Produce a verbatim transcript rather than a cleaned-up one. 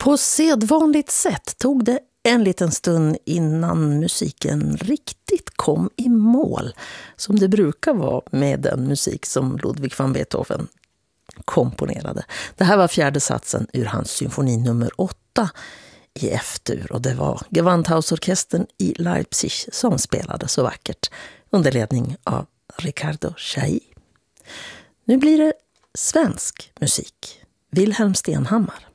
På sedvanligt sätt tog det en liten stund innan musiken riktigt kom i mål, som det brukar vara med den musik som Ludwig van Beethoven komponerade. Det här var fjärde satsen ur hans symfoni nummer åtta i F-dur, och det var Gewandhausorkestern i Leipzig som spelade så vackert under ledning av Riccardo Chailly. Nu blir det svensk musik. Wilhelm Stenhammar.